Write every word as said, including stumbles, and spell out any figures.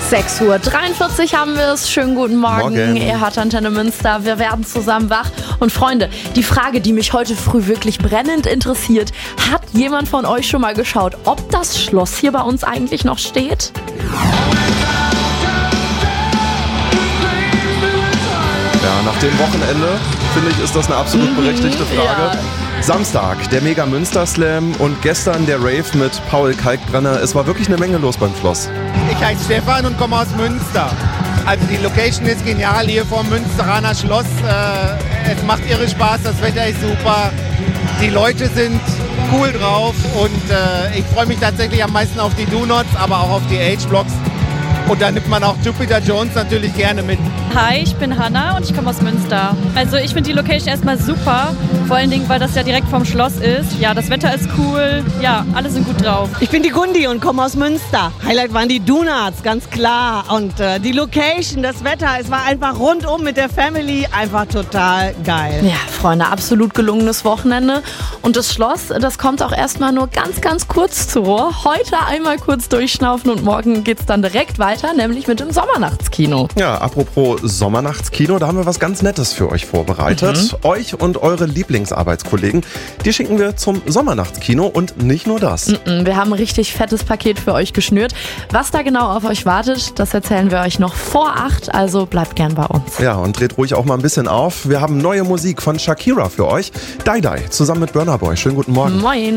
sechs Uhr dreiundvierzig haben wir es. Schönen guten Morgen. Morgen. Ihr hört Antenne Münster. Wir werden zusammen wach. Und Freunde, die Frage, die mich heute früh wirklich brennend interessiert, hat jemand von euch schon mal geschaut, ob das Schloss hier bei uns eigentlich noch steht? Ja, nach dem Wochenende, finde ich, ist das eine absolut berechtigte Frage. Ja. Samstag, der Mega Münster Slam und gestern der Rave mit Paul Kalkbrenner. Es war wirklich eine Menge los beim Schloss. Ich heiße Stefan und komme aus Münster. Also die Location ist genial hier vor dem Münsteraner Schloss. Äh, es macht irre Spaß, das Wetter ist super. Die Leute sind cool drauf und äh, ich freue mich tatsächlich am meisten auf die Do-Nots, aber auch auf die H-Blocks. Und da nimmt man auch Jupiter Jones natürlich gerne mit. Hi, ich bin Hanna und ich komme aus Münster. Also ich finde die Location erstmal super, vor allen Dingen, weil das ja direkt vom Schloss ist. Ja, das Wetter ist cool, ja, alle sind gut drauf. Ich bin die Gundi und komme aus Münster. Highlight waren die Donuts, ganz klar. Und äh, die Location, das Wetter, es war einfach rundum mit der Family einfach total geil. Ja, Freunde, absolut gelungenes Wochenende. Und das Schloss, das kommt auch erstmal nur ganz, ganz kurz zur Ruhe. Heute einmal kurz durchschnaufen und morgen geht's dann direkt weiter, nämlich mit dem Sommernachtskino. Ja, apropos Sommernachtskino, da haben wir was ganz Nettes für euch vorbereitet. Mhm. Euch und eure Lieblingsarbeitskollegen, die schicken wir zum Sommernachtskino und nicht nur das. Mhm, wir haben ein richtig fettes Paket für euch geschnürt. Was da genau auf euch wartet, das erzählen wir euch noch vor acht, also bleibt gern bei uns. Ja, und dreht ruhig auch mal ein bisschen auf. Wir haben neue Musik von Shakira für euch. Dai Dai zusammen mit Burna Boy. Schönen guten Morgen. Moin.